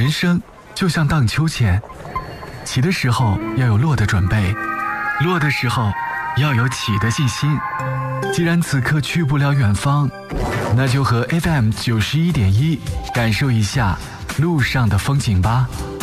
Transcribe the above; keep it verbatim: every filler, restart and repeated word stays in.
人生就像荡秋千，起的时候要有落的准备，落的时候要有起的信心。既然此刻去不了远方，那就和 F M 九十一点一感受一下路上的风景吧。